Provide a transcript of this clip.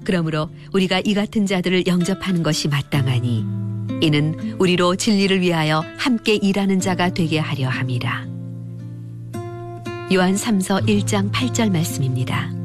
그러므로 우리가 이 같은 자들을 영접하는 것이 마땅하니 이는 우리로 진리를 위하여 함께 일하는 자가 되게 하려 함이라. 요한 3서 1장 8절 말씀입니다.